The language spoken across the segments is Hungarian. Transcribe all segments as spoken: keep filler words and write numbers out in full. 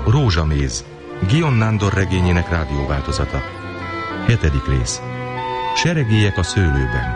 Rózsaméz, Guillaume Nándor regényének rádióváltozata. Hetedik rész. Seregélyek a szőlőben.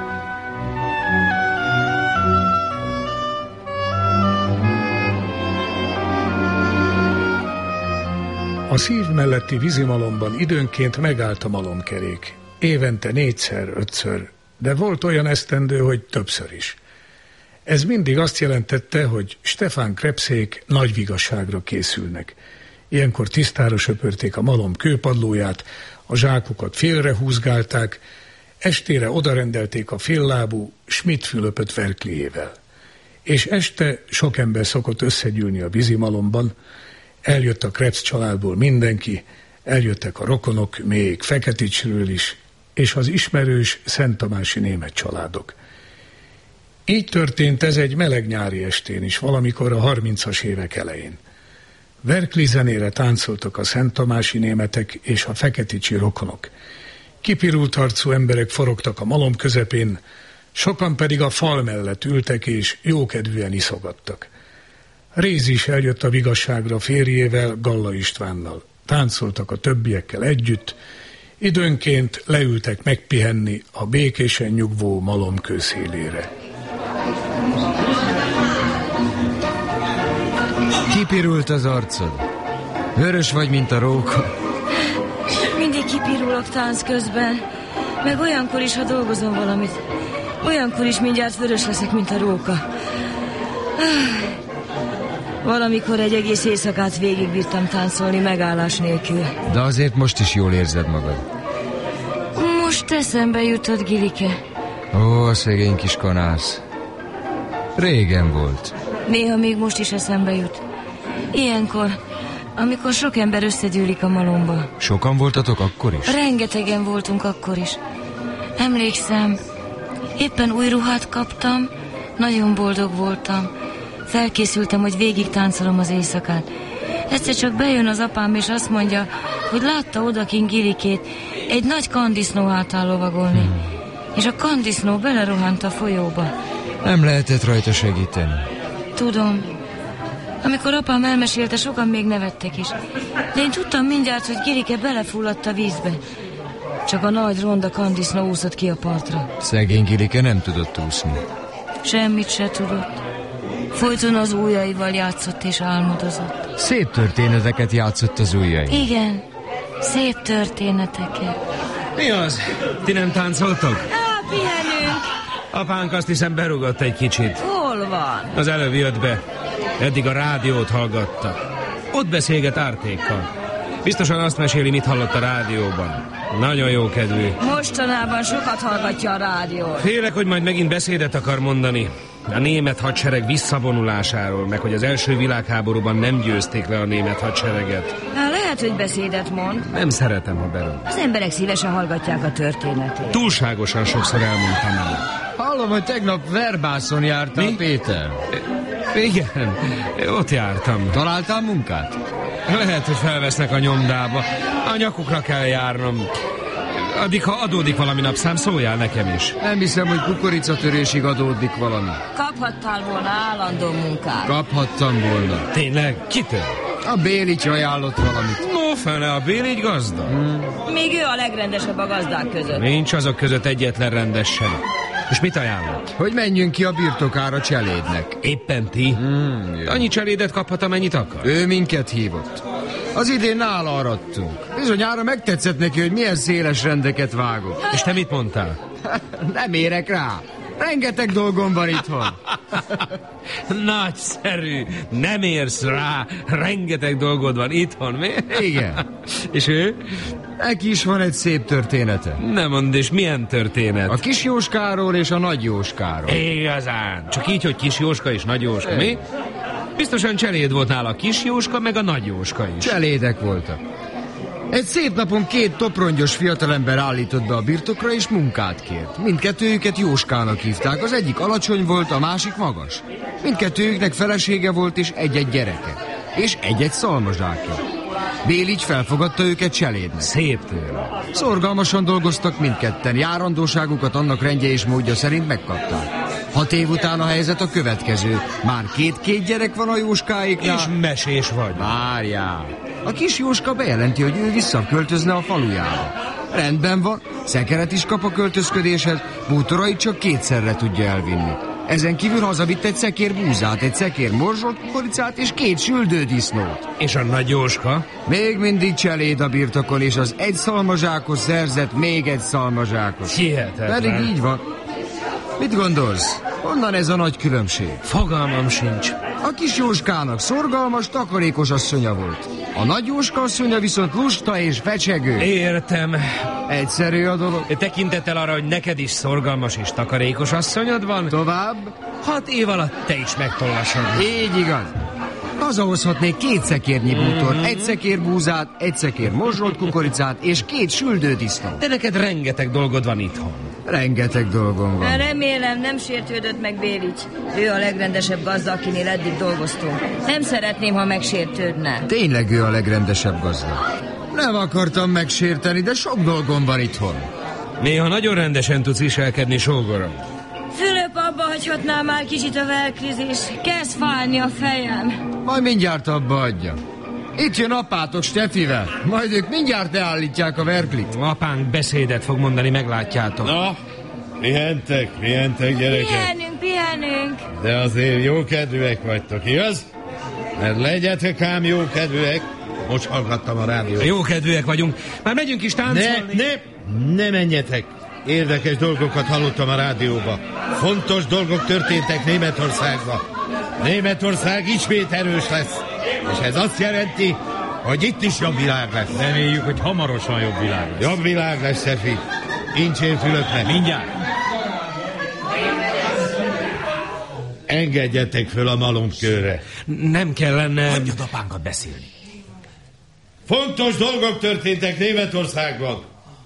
A szív melletti vízimalomban időnként megállt a malomkerék. Évente négyszer, ötször, de volt olyan esztendő, hogy többször is. Ez mindig azt jelentette, hogy Stefán Krebszék nagy vigasságra készülnek. Ilyenkor tisztára söpörték a malom kőpadlóját, a zsákokat félrehúzgálták, estére odarendelték a féllábú Schmidt Fülöpöt Verkliével. És este sok ember szokott összegyűlni a vízimalomban, eljött a Krebsz családból mindenki, eljöttek a rokonok, még Feketicsről is, és az ismerős szenttamási német családok. Így történt ez egy meleg nyári estén is, valamikor a harmincas évek elején. Verkli zenére táncoltak a szenttamási németek és a feketicsi rokonok. Kipirult arcú emberek forogtak a malom közepén, sokan pedig a fal mellett ültek és jókedvűen iszogattak. Réz is eljött a vigasságra férjével, Galla Istvánnal. Táncoltak a többiekkel együtt, időnként leültek megpihenni a békésen nyugvó malomkő szélére. Kipirult az arcod. Vörös vagy, mint a róka. Mindig kipirulok tánc közben. Meg olyankor is, ha dolgozom valamit. Olyankor is mindjárt vörös leszek, mint a róka. Valamikor egy egész éjszakát végigbírtam táncolni megállás nélkül. De azért most is jól érzed magad. Most eszembe jutott, Gilike. Ó, a szegény kis kanász. Régen volt. Néha még most is eszembe jut. Ilyenkor, amikor sok ember összegyűlik a malomba. Sokan voltatok akkor is? Rengetegen voltunk akkor is. Emlékszem, éppen új ruhát kaptam, nagyon boldog voltam. Felkészültem, hogy végig táncolom az éjszakát. Egyszer csak bejön az apám, és azt mondja, hogy látta odakint Gilikét egy nagy kandisznó hátán lovagolni. Hmm. És a kandisznó belerohant a folyóba. Nem lehetett rajta segíteni. Tudom. Amikor apám elmesélte, sokan még nevettek is. De én tudtam mindjárt, hogy Gilike belefulladt a vízbe. Csak a nagy ronda kandisznó úszott ki a partra. Szegény Gilike nem tudott úszni. Semmit se tudott. Folyton az ujjaival játszott és álmodozott. Szép történeteket játszott az ujjai. Igen, szép történeteket. Mi az? Ti nem táncoltok? Á, pihenünk. Apánk azt hiszem berugott egy kicsit. Hol van? Az előbb jött be. Eddig a rádiót hallgatta. Ott beszélget Ártékkal. Biztosan azt meséli, mit hallott a rádióban. Nagyon jó kedvű. Mostanában sokat hallgatja a rádiót. Félek, hogy majd megint beszédet akar mondani. A német hadsereg visszavonulásáról, meg hogy az első világháborúban nem győzték le a német hadsereget. Hát lehet, hogy beszédet mond. Nem szeretem, ha berúg. Az emberek szívesen hallgatják a történetét. Túlságosan sokszor elmondtam el. Hallom, hogy tegnap Verbászon jártál, Mi? Péter. Igen, ott jártam. Találtál munkát? Lehet, hogy felvesznek a nyomdába. A nyakukra kell járnom. Addig, ha adódik valami napszám, szóljál nekem is. Nem hiszem, hogy kukoricatörésig adódik valami. Kaphattál volna állandó munkát. Kaphattam volna. Tényleg? Kitől? A Bélics ajánlott valamit. No, fele, a Bélics gazda. Hmm. Még ő a legrendesebb a gazdák között. Nincs azok között egyetlen rendes sem. És mit ajánlott? Hogy menjünk ki a birtokára cselédnek. Éppen ti? Hmm, annyi cselédet kaphat, amennyit akar? Ő minket hívott. Az idén nála arattunk. Bizonyára megtetszett neki, hogy milyen széles rendeket vágok. És te mit mondtál? Nem érek rá. Rengeteg dolgom van itthon. Nagyszerű. Nem érsz rá. Rengeteg dolgod van itthon, mi? Igen. És ő? Neki is van egy szép története. Nem mondd, és milyen történet? A kis Jóskáról és a nagy Jóskáról. Igazán. Csak így, hogy kis Jóska és nagy Jóska, mi? Biztosan cseléd volt nála a kis Jóska, meg a nagy Jóska is. Cselédek voltak. Egy szép napon két toprongyos fiatalember állított be a birtokra, és munkát kért. Mindkettőjüket Jóskának hívták, az egyik alacsony volt, a másik magas. Mindkettőjüknek felesége volt, és egy-egy gyereke. És egy-egy szalmazsákja. Bélics felfogadta őket cselédnek. Szép tőle. Szorgalmasan dolgoztak mindketten, járandóságukat annak rendje és módja szerint megkapták. Hat év után a helyzet a következő. Már két-két gyerek van a Jóskáiknál. És mesés vagy. Várjál. A kis Jóska bejelenti, hogy ő visszaköltözne a falujába. Rendben van, szekeret is kap a költözködéshez, bútorait csak kétszerre tudja elvinni. Ezen kívül hazavitt egy szekér búzát, egy szekér morzsolt kukoricát és két süldődisznót. És a nagy Jóska? Még mindig cseléd a birtokon, és az egy szalmazsákot szerzett még egy szalmazsákot. Hihetetlen. Pedig így van. Mit gondolsz? Honnan ez a nagy különbség? Fogalmam sincs. A kis Jóskának szorgalmas, takarékos asszonya volt. A nagy Jóska asszonya viszont lusta és fecsegő. Értem. Egyszerű a dolog. Tekintettel arra, hogy neked is szorgalmas és takarékos asszonyod van, Tovább? hat év alatt te is megtollasod. Így igaz. Hazahozhatnék két szekérnyi bútor, Mm-hmm. egy szekér búzát, egy szekér morzsolt kukoricát és két süldődisznót. De neked rengeteg dolgod van itthon. Rengeteg dolgom van. Remélem, nem sértődött meg Bélics. Ő a legrendesebb gazda, akinél eddig dolgoztunk. Nem szeretném, ha megsértődne. Tényleg ő a legrendesebb gazda. Nem akartam megsérteni, de sok dolgom van itthon. Néha nagyon rendesen tudsz viselkedni, sógorom. Fülöp, abba hagyhatnál már kicsit a velkrizés. Kezd fájni a fejem. Majd mindjárt abba adja. Itt jön apátok Stefivel, majd ők mindjárt leállítják a verklit. Apánk beszédet fog mondani, meglátjátok. Na, pihentek, pihentek gyerekek. Pihenünk, pihenünk. De azért jókedvűek vagytok, igaz? Mert legyetek ám jókedvűek. Most hallgattam a rádiót. Jókedvűek vagyunk. Már megyünk is Ne, táncolni. ne, ne menjetek. Érdekes dolgokat hallottam a rádióba. Fontos dolgok történtek Németországban. Németország ismét erős lesz. És ez azt jelenti, hogy itt is jobb világ lesz. Reméljük, hogy hamarosan jobb világ lesz. Jobb világ lesz, Szefi. Incsén Fülöpnek. Mindjárt. Engedjetek föl a malomkőre. Nem kellene... Hagyjad apánkat beszélni. Fontos dolgok történtek Németországban.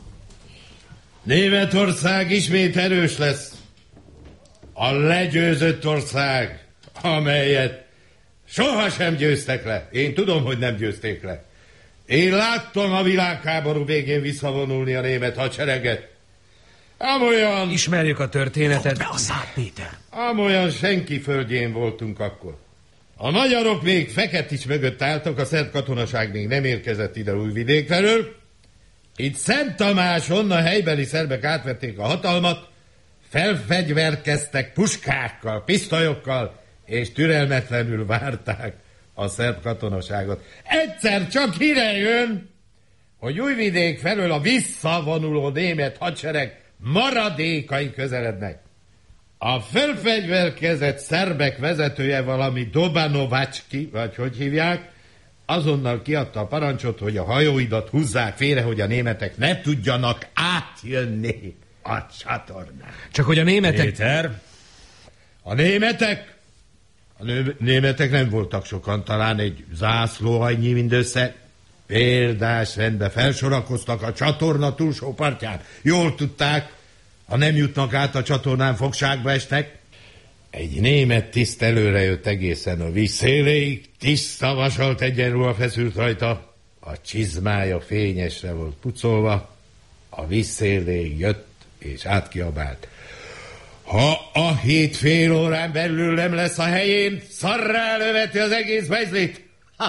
Németország ismét erős lesz. A legyőzött ország, amelyet sohasem győztek le. Én tudom, hogy nem győzték le. Én láttam a világháború végén visszavonulni a német hadsereget. Amolyan... Ismerjük a történetet. Be a szád, Péter. Amolyan senki földjén voltunk akkor. A magyarok még Feketics mögött álltak, a szerb katonaság még nem érkezett ide Újvidék felől. Itt Szent Tamáson a helybeli szerbek átvették a hatalmat, felfegyverkeztek puskákkal, pisztolyokkal, és türelmetlenül várták a szerb katonaságot. Egyszer csak ide jön, hogy Újvidék felől a visszavonuló német hadsereg maradékai közelednek. A felfegyverkezett szerbek vezetője, valami Dobanovacski, vagy hogy hívják, azonnal kiadta a parancsot, hogy a hajóidat húzzák félre, hogy a németek ne tudjanak átjönni a csatornán. Csak hogy a németek... Péter, a németek? A nő, németek nem voltak sokan, talán egy zászló annyi mindössze. Példás rendben felsorakoztak a csatorna túlsó partján. Jól tudták, ha nem jutnak át a csatornán, fogságba estek. Egy német tiszt előre jött egészen a víz széléig, tiszta vasalt egyenruha feszült rajta, a csizmája fényesre volt pucolva, a víz széléig jött és átkiabált. Ha a hét fél órán belül nem lesz a helyén, szarrá löveti az egész Bezlit.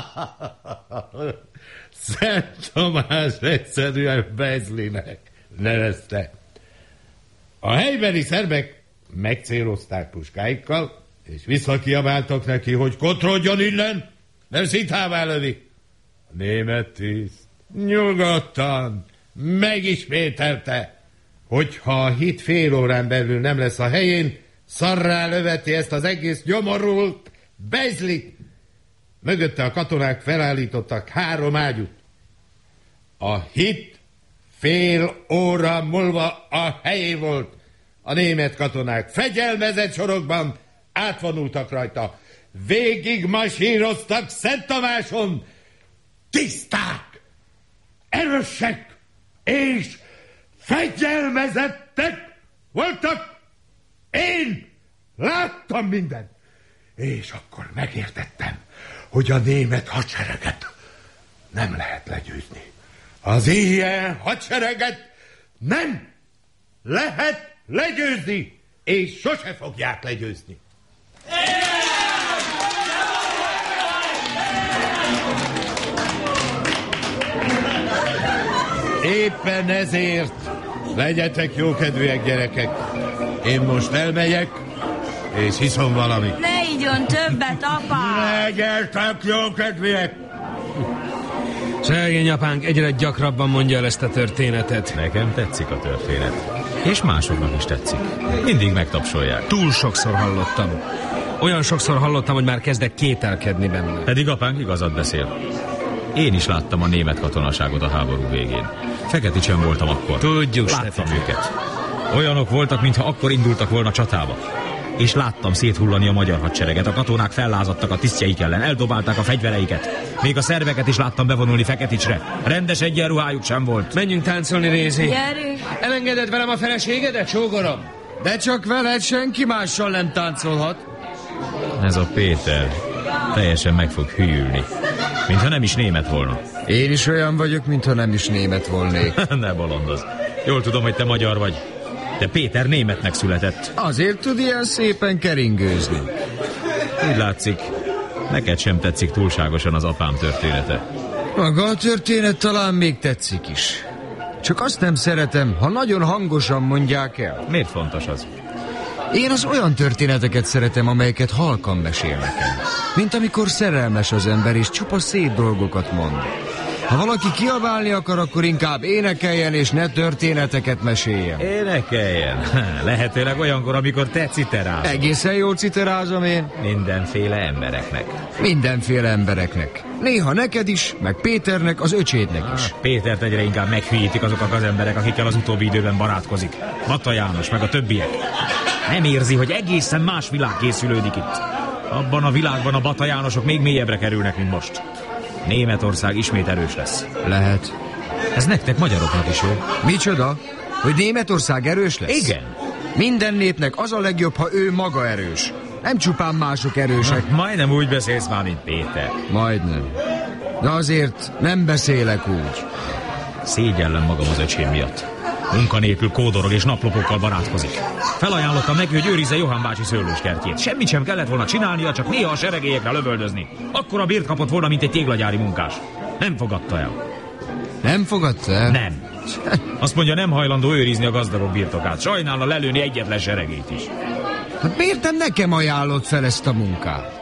Szent Tamás egyszerűen Bezlinek nevezte. A helybeli szerbek megcélozták puskáikkal, és visszakiabáltak neki, hogy kotrodjon innen, mert szithává lövi. A német tiszt nyugodtan megismételte, hogy ha a hit fél órán belül nem lesz a helyén, szarrá löveti ezt az egész nyomorult Bezlit. Mögötte a katonák felállítottak három ágyút. A hit fél óra múlva a helyén volt. A német katonák fegyelmezett sorokban átvonultak rajta. Végig masíroztak Szent Tamáson. Tiszták, erősek és fegyelmezettek voltak. Én láttam mindent. És akkor megértettem, hogy a német hadsereget nem lehet legyőzni. Az ilyen hadsereget nem lehet legyőzni. és sose fogják legyőzni. Éppen ezért legyetek jókedvűek, gyerekek. Én most elmegyek, és hiszom valamit. Ne igyon többet, apám! Legyetek jókedvűek! Szegény apánk egyre gyakrabban mondja el ezt a történetet. Nekem tetszik a történet. És másoknak is tetszik. Mindig megtapsolják. Túl sokszor hallottam. Olyan sokszor hallottam, hogy már kezdek kételkedni benne. Pedig apánk igazat beszél. Én is láttam a német katonaságot a háború végén. Feketicsen voltam akkor. Tudjuk, láttam Stefan. őket. Olyanok voltak, mintha akkor indultak volna csatába. És láttam széthullani a magyar hadsereget. A katonák fellázadtak a tisztjeik ellen, eldobálták a fegyvereiket. Még a szerveket is láttam bevonulni Feketicsre. Rendes egyenruhájuk sem volt. Menjünk táncolni, Rézi. Gyerünk! Elengeded velem a feleségedet, sógorom? De csak veled senki mással nem táncolhat. Ez a Péter teljesen meg fog hűlni. Mintha nem is német volna. Én is olyan vagyok, mintha nem is német volnék. Ne bolondoz. Jól tudom, hogy te magyar vagy. De Péter németnek született. Azért tud ilyen szépen keringőzni. Úgy látszik, neked sem tetszik túlságosan az apám története. Maga a történet talán még tetszik is. Csak azt nem szeretem, ha nagyon hangosan mondják el. Miért fontos az? Én az olyan történeteket szeretem, amelyeket halkan mesél nekem. Mint amikor szerelmes az ember, és csupa szép dolgokat mond. Ha valaki kiabálni akar, akkor inkább énekeljen, és ne történeteket meséljen. Énekeljen? Lehetőleg olyankor, amikor te citerázol. Egészen jól citerázom én. Mindenféle embereknek. Mindenféle embereknek. Néha neked is, meg Péternek, az öcsédnek is. Ah, Pétert egyre inkább meghülyítik azok a gazemberek, akikkel az utóbbi időben barátkozik. Bata János, meg a többiek. Nem érzi, hogy egészen más világ készülődik itt. Abban a világban a Bata Jánosok még mélyebbre kerülnek, mint most. Németország ismét erős lesz. Lehet. Ez nektek magyaroknak is jó. Micsoda? Hogy Németország erős lesz? Igen. Minden népnek az a legjobb, ha ő maga erős. Nem csupán mások erősek. Majdnem úgy beszélsz már, mint Péter. Majdnem. De azért nem beszélek úgy. Szégyellem magam az öcsém miatt. Munkanélkül kódorog és naplopókkal barátkozik. Felajánlottam neki, hogy őrizze Johann bácsi szőlőskertjét. Semmit sem kellett volna csinálnia, csak néha a seregélyekre lövöldözni. Akkor a bért kapott volna, mint egy téglagyári munkás. Nem fogadta el. Nem fogadta el? Nem. Azt mondja, nem hajlandó őrizni a gazdagok birtokát. Sajnálna lelőni egyetlen seregét is. Hát miért nem nekem ajánlott fel ezt a munkát?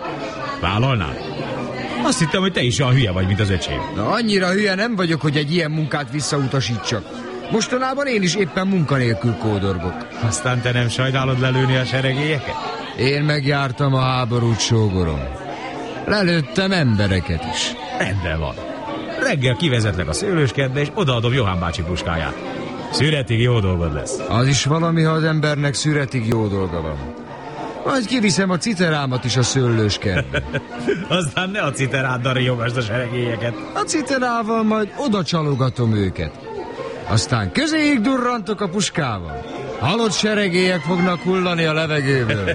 Vállalnál? Azt hittem, hogy te is olyan hülye vagy, mint az öcsém. Na, annyira hülye nem vagyok, hogy egy ilyen munkát visszautasítsak. Mostanában én is éppen munkanélkül kódorgok. Aztán te nem sajnálod lelőni a seregélyeket? Én megjártam a háborút, sógorom. Lelőttem embereket is. Rendben van. Reggel kivezetlek a szőlőskertbe, és odaadom Johann bácsi puskáját. Szüretig jó dolgod lesz. Az is valami, ha az embernek szüretig jó dolga van. Majd kiviszem a citerámat is a szőlőskertbe. Aztán ne a citeráddal riogasd a seregélyeket. A citerával majd oda csalogatom őket. Aztán közéig durrantok a puskával. Halott seregélyek fognak hullani a levegőből.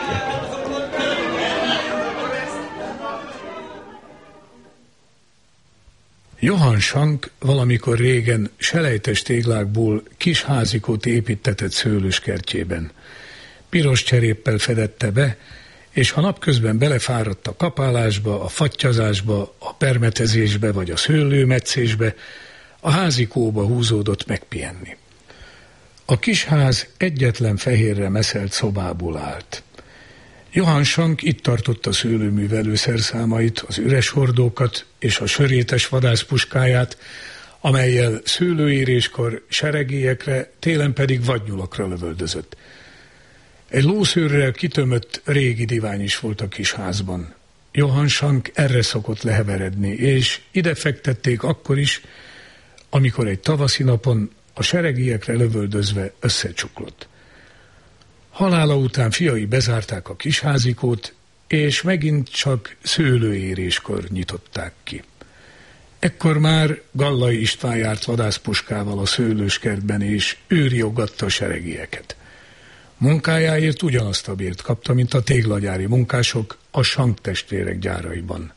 Johann Schank valamikor régen selejtes téglákból kis házikót építtetett szőlőskertjében. Piros cseréppel fedette be, és ha napközben belefáradt a kapálásba, a fattyazásba, a permetezésbe vagy a szőlőmetszésbe, a házikóba húzódott megpihenni. A kis ház egyetlen fehérre meszelt szobából állt. Johann Schank itt tartotta szőlőművelő szerszámait, az üres hordókat és a sörétes vadászpuskáját, amellyel szőlőéréskor seregélyekre, télen pedig vadnyulakra lövöldözött. Egy lószőrrel kitömött régi divány is volt a kis házban. Johann Schank erre szokott leheveredni, és ide fektették akkor is, amikor egy tavaszi napon a seregélyekre lövöldözve összecsuklott. Halála után fiai bezárták a kisházikót, és megint csak szőlőéréskor nyitották ki. Ekkor már Gallai István járt vadászpuskával a szőlőskertben, és őriogatta a seregélyeket. Munkájáért ugyanazt a bért kapta, mint a téglagyári munkások a Schank testvérek gyáraiban.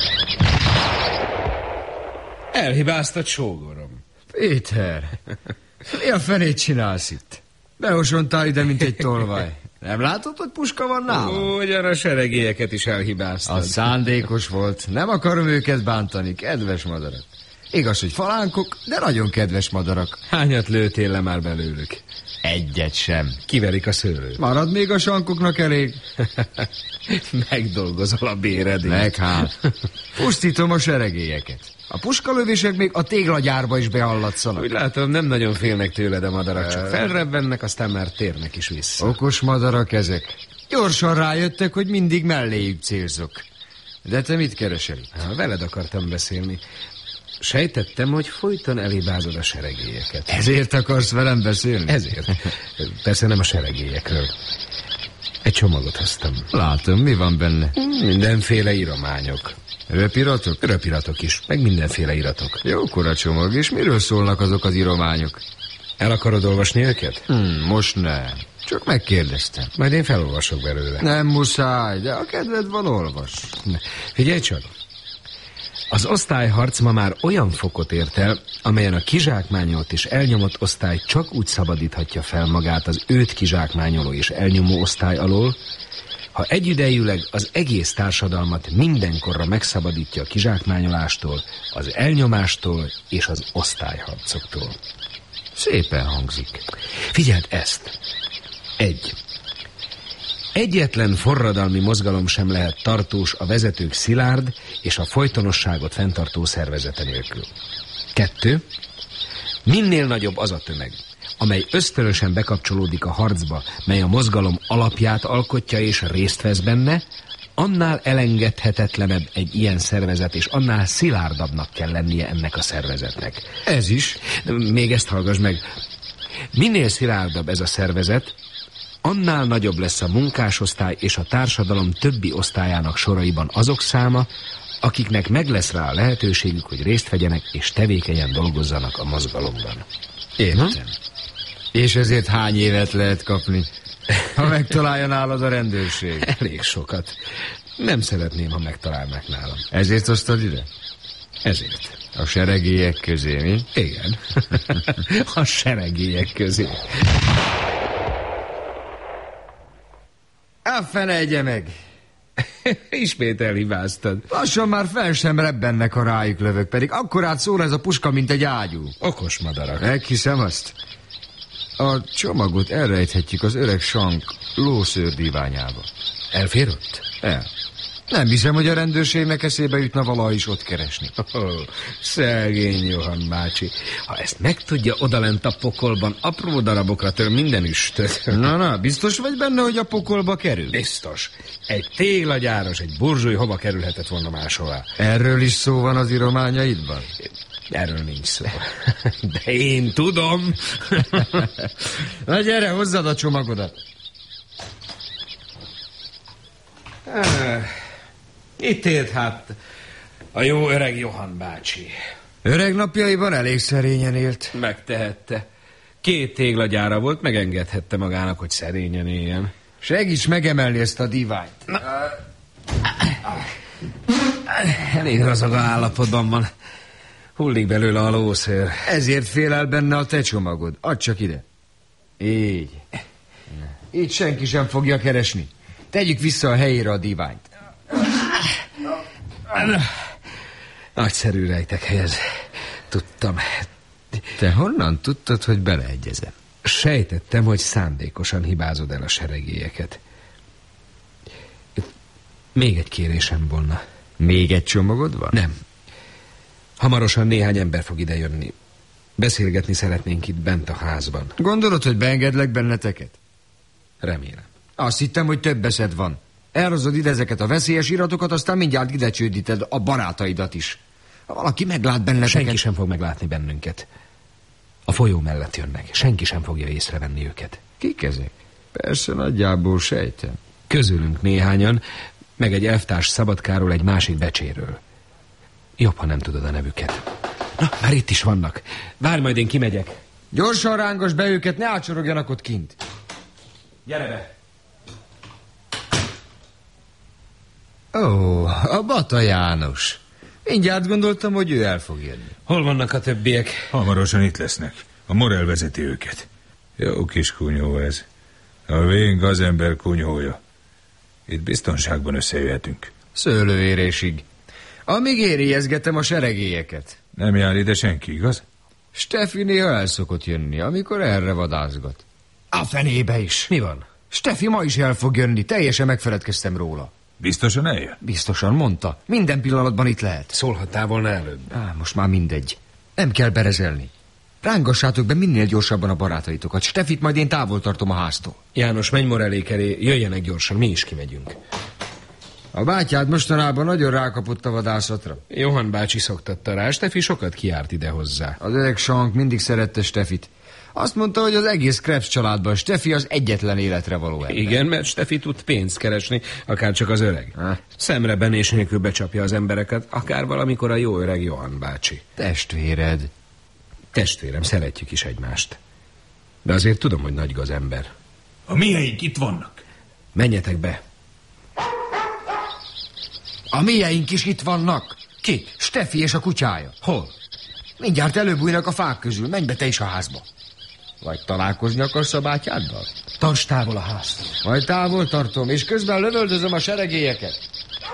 Elhibáztad, sógorom. Péter, Mi a fenét csinálsz itt? Behosontál ide, mint egy tolvaj. Nem látod, hogy puska van nálam? Ugyan a seregélyeket is elhibáztad. Az szándékos volt. Nem akarom őket bántani, kedves madarak. Igaz, hogy falánkok, de nagyon kedves madarak. Hányat lőttél le már belőlük? Egyet sem. Kiverik a szőlőt. Marad még a sankoknak elég? Megdolgozol a béredét. Meg hát. Pusztítom a seregélyeket. A puskalövések még a téglagyárba is behallatszanak. Úgy látom, nem nagyon félnek tőled a madarak, csak felrebbennek, aztán már térnek is vissza. Okos madarak ezek. Gyorsan rájöttek, hogy mindig melléjük célzok. De te mit keresel? Ha, veled akartam beszélni. Sejtettem, hogy folyton elhibázod a seregélyeket. Ezért akarsz velem beszélni? Ezért. Persze nem a seregélyekről. Egy csomagot hoztam. Látom, mi van benne? Mindenféle írományok. Röpiratok? Röpiratok is, meg mindenféle iratok. Jókora csomag, és miről szólnak azok az írományok? El akarod olvasni őket? Hmm, most nem. Csak megkérdeztem. Majd én felolvasok belőle. Nem muszáj, de a kedved van, olvas. Figyelj csak! Az osztályharc ma már olyan fokot ért el, amelyen a kizsákmányolt és elnyomott osztály csak úgy szabadíthatja fel magát az őt kizsákmányoló és elnyomó osztály alól, ha egyidejűleg az egész társadalmat mindenkorra megszabadítja a kizsákmányolástól, az elnyomástól és az osztályharcoktól. Szépen hangzik. Figyeld ezt! Egy. Egyetlen forradalmi mozgalom sem lehet tartós a vezetők szilárd és a folytonosságot fenntartó szervezete nélkül. Kettő. Minél nagyobb az a tömeg, amely ösztönösen bekapcsolódik a harcba, mely a mozgalom alapját alkotja és részt vesz benne, annál elengedhetetlenebb egy ilyen szervezet, és annál szilárdabbnak kell lennie ennek a szervezetnek. Ez is. Még ezt hallgass meg. Minél szilárdabb ez a szervezet, annál nagyobb lesz a munkásosztály és a társadalom többi osztályának soraiban azok száma, akiknek meg lesz rá a lehetőségük, hogy részt vegyenek és tevékenyen dolgozzanak a mozgalomban. Értem. Hm? És ezért hány évet lehet kapni, ha megtalálja nálad a rendőrség? Elég sokat. Nem szeretném, ha megtalálnak nálam. Ezért hoztad ide? Ezért. A seregélyek közé, mi? Igen. A seregélyek közé. A felejtje meg! Ismét elhibáztad. Lassan már fel sem rebbennek, ha rájuk lövök, pedig akkorát szól ez a puska, mint egy ágyú. Okos madarak. Meghiszem azt. A csomagot elrejthetjük az öreg sank lószőrdíványába. Elfér ott? El. Nem hiszem, hogy a rendőrségnek eszébe jutna valaha is ott keresni. Oh, szegény Johann bácsi. Ha ezt megtudja odalent a pokolban, apró darabokra tör minden üstöt. Na, na, biztos vagy benne, hogy a pokolba kerül? Biztos. Egy téglagyáros, egy burzsúj hova kerülhetett volna máshová. Erről is szó van az írományaidban? Erről nincs szó. De én tudom. Na gyere, hozzad a csomagodat. Itt élt hát a jó öreg Johann bácsi. Öreg napjaiban elég szerényen élt. Megtehette. Két téglagyára volt, megengedhette magának, hogy szerényen éljen. Segíts megemelni ezt a diványt. Na. Elég razaga állapotban van. Hullik belőle a lószőr. Ezért fél el benne a te csomagod. Add csak ide. Így. Így senki sem fogja keresni. Tegyük vissza a helyére a diványt. Nagyszerű rejtekhely, tudtam. Te honnan tudtad, hogy beleegyezem? Sejtettem, hogy szándékosan hibázod el a seregélyeket. Még egy kérésem volna. Még egy csomagod van? Nem. Hamarosan néhány ember fog idejönni. Beszélgetni szeretnénk itt bent a házban. Gondolod, hogy beengedlek benneteket? Remélem. Azt hittem, hogy több eszed van. Elhozod ide ezeket a veszélyes iratokat, aztán mindjárt ide csődíted a barátaidat is. Ha valaki meglát benneteket... Senki sem fog meglátni bennünket. A folyó mellett jönnek. Senki sem fogja észrevenni őket. Kik ezek? Persze, nagyjából sejtem. Közülünk néhányan, meg egy elvtárs Szabadkáról, egy másik becséről. Jobb, ha nem tudod a nevüket. Na, már itt is vannak. Várj, majd én kimegyek. Gyorsan rángass be őket, ne ácsorogjanak ott kint. Gyere be! Ó, a Bata János. Mindjárt gondoltam, hogy ő el fog jönni. Hol vannak a többiek? Hamarosan itt lesznek. A Morel vezeti őket. Jó kis kunyhó ez. A vén gazember kunyhója. Itt biztonságban összejöhetünk. Szőlőérésig. Amíg érélyezgetem a seregélyeket. Nem jár ide senki, igaz? Steffi néha el szokott jönni, amikor erre vadászgat. A fenébe is. Mi van? Steffi ma is el fog jönni, teljesen megfeledkeztem róla. Biztosan eljön? Biztosan mondta. Minden pillanatban itt lehet. Szólhattál volna előbb. Á, most már mindegy. Nem kell berezelni. Rángassátok be minél gyorsabban a barátaitokat. Steffit majd én távol tartom a háztól. János, menj Morelék elé, jöjjenek gyorsan, mi is kimegyünk. A bátyád mostanában nagyon rákapott a vadászatra. Johann bácsi szoktatta rá, Steffi sokat kiárt ide hozzá. Az öreg Sank mindig szerette Steffit. Azt mondta, hogy az egész Krebs családban Steffi az egyetlen életre való ember. Igen, mert Steffi tud pénzt keresni, akár csak az öreg. Ha? Szemrebenés nélkül becsapja az embereket, akár valamikor a jó öreg Johann bácsi. Testvéred. Testvérem, szeretjük is egymást. De azért tudom, hogy nagy gazember. A mieink itt vannak. Menjetek be. A mieink is itt vannak. Ki? Steffi és a kutyája. Hol? Mindjárt előbújnak a fák közül. Menj be te is a házba. Vagy találkozni akarsz a bátyáddal? Tarts távol a háztól. Majd távol tartom, és közben lövöldözöm a seregélyeket.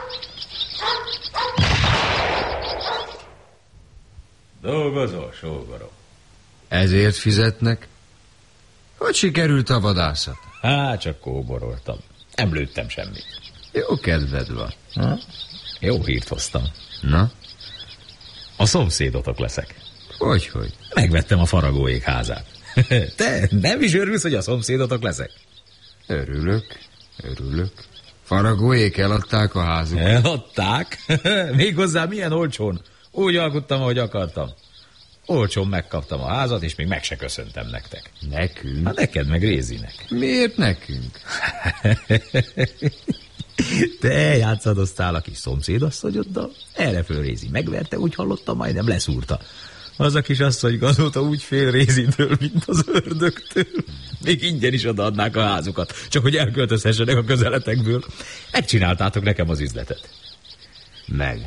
Dolgozol, sógorom. Ezért fizetnek? Hogy sikerült a vadászat? Hát, csak kóboroltam. Nem lőttem semmit. Jó kedved van. Ha? Jó hírt hoztam. Na? A szomszédotok leszek. Hogy, hogy? Megvettem a faragóék házát. Te nem is örülsz, hogy a szomszédotok leszek? Örülök, örülök. Faragóék eladták a házukat. Eladták? Méghozzá milyen olcsón? Úgy alkuttam, ahogy akartam. Olcsón megkaptam a házat, és még meg se köszöntem nektek. Nekünk? Hát neked meg Rézinek. Miért nekünk? Te játszadoztál a kis szomszédasszonyoddal? Erre föl Rézi megverte, úgy hallottam, majdnem leszúrta. Az a kis asszony azóta úgy fél Rézitől, mint az ördögtől. Még ingyen is odaadnák a házukat, csak hogy elköltözhessenek a közeletekből. Megcsináltátok nekem az üzletet. Meg.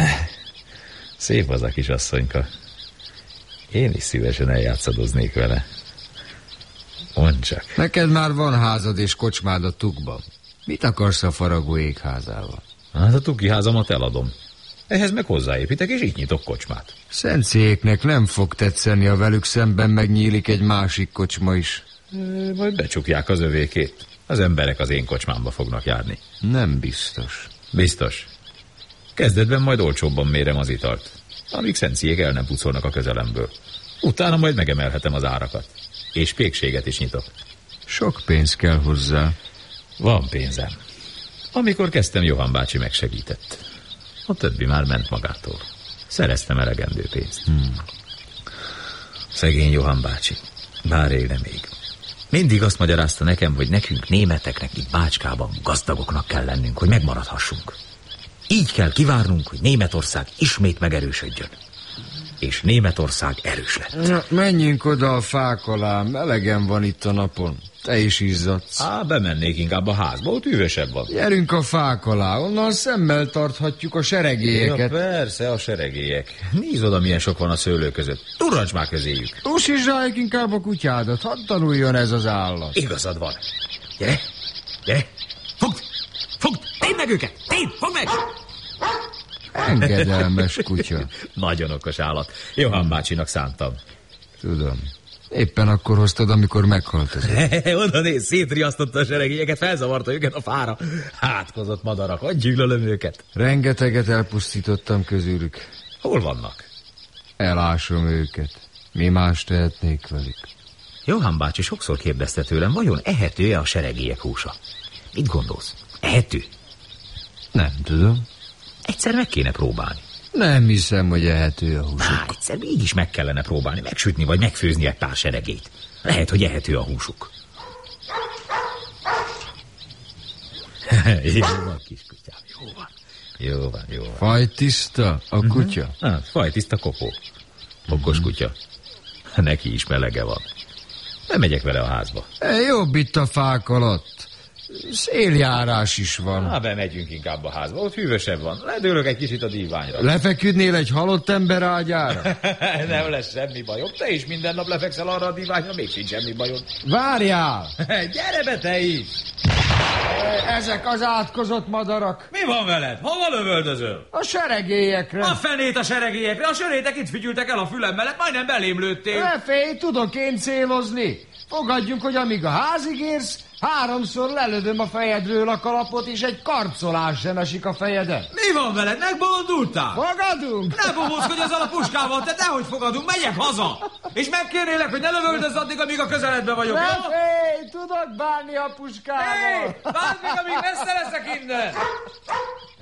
Szép az a kis asszonyka. Én is szívesen eljátszadoznék vele. Mondd csak. Neked már van házad és kocsmád a Tukban. Mit akarsz a faragóék házával? Hát a Tuki házamat eladom. Ehhez meg hozzáépítek, és így nyitok kocsmát. Szenciéknek nem fog tetszeni, ha velük szemben megnyílik egy másik kocsma is. E, majd becsukják az övékét. Az emberek az én kocsmámba fognak járni. Nem biztos. Biztos. Kezdetben majd olcsóbban mérem az italt, amíg szenciék el nem pucolnak a közelemből. Utána majd megemelhetem az árakat. És pékséget is nyitok. Sok pénz kell hozzá. Van pénzem. Amikor kezdtem, Johann bácsi megsegített. A többi már ment magától. Szereztem elegendő pénzt. Hmm. Szegény Johann bácsi. Bár élne még. Mindig azt magyarázta nekem, hogy nekünk németeknek itt Bácskában gazdagoknak kell lennünk, hogy megmaradhassunk. Így kell kivárnunk, hogy Németország ismét megerősödjön. És Németország erős lett. Na, menjünk oda a fák alá, melegen van itt a napon. Te is izzadsz. Á, bemennék inkább a házba, ott üvösebb van. Gyerünk a fák alá, onnan szemmel tarthatjuk a seregélyeket. Ja, persze, a seregélyek. Nézd oda, milyen sok van a szőlő között. Turrancs már közéjük. Usítsáljuk inkább a kutyádat, hadd tanuljon ez az állat. Igazad van. Gyere, gyere, fogd, fogd, tédd meg őket, tédd, fogd meg! Engedelmes kutya. Nagyon okos állat. Johann bácsinak szántam. Tudom. Éppen akkor hoztad, amikor meghalt az. Oda néz, szétriasztotta a seregélyeket, felzavarta őket a fára. Hátkozott madarak, hogy gyűlölöm őket. Rengeteget elpusztítottam közülük. Hol vannak? Elásom őket. Mi más tehetnék velük? Johann bácsi sokszor kérdezte tőlem, vajon ehető-e a seregélyek húsa? Mit gondolsz? Ehető? Nem tudom. Egyszer meg kéne próbálni. Nem hiszem, hogy ehető a húsuk. Á, egyszer mégis meg kellene próbálni, megsütni vagy megfőzni egy pár seregélyt. Lehet, hogy ehető a húsuk. Jó van, kiskutyám, jó van. Jó van, jó van. Fajtiszta a kutya? Uh-huh. Hát, fajtiszta kopó. Okos kutya. Neki is melege van. Nem megyek vele a házba. E, jobb itt a fák alatt. Széljárás is van. Na, bemegyünk inkább a házba, ott hűvösebb van. Ledőlök egy kicsit a díványra. Lefeküdnél egy halott ember ágyára? Nem lesz semmi bajom. Te is minden nap lefekszel arra a díványra, még sincs semmi bajod. Várjál! Gyere be te is! Ezek az átkozott madarak. Mi van veled? Hova lövöldözöl? A seregélyekre. A fenét a seregélyekre, a sörétek itt fügyültek el a fülem mellett, majdnem belém lőttél. Ne félj, tudok én célozni. Fogadjunk, hogy amíg a házig érsz, háromszor lelövöm a fejedről a kalapot, és egy karcolás sem esik a fejeden. Mi van veled? Megbolondultál? Fogadunk? Ne bohózkodj ezzel a puskával, te dehogy fogadunk, megyek haza. És megkérnélek, hogy ne lövöldözz addig, amíg a közeledben vagyok. Ne félj, tudok bánni a puskával. Hé, várd még, amíg messze leszek innen.